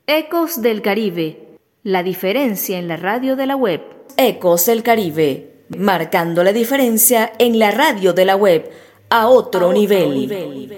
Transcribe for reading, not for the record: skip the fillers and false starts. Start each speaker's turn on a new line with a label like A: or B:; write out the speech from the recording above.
A: Ecos del Caribe, la diferencia en la radio de la web.
B: Ecos del Caribe, marcando la diferencia en la radio de la web a otro nivel.